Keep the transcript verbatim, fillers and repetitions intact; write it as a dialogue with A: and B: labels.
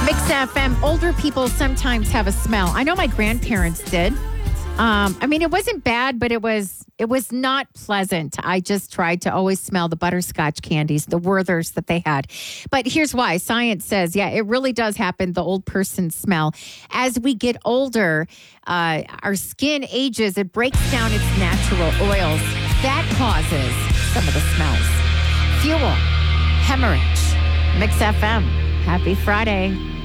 A: Mix F M, older people sometimes have a smell. I know my grandparents did. Um, I mean, it wasn't bad, but it was it was not pleasant. I just tried to always smell the butterscotch candies, the Werthers that they had. But here's why. Science says, yeah, it really does happen, the old person smell. As we get older, uh, our skin ages. It breaks down its natural oils. That causes some of the smells. Fuel, hemorrhage. Mix F M. Happy Friday.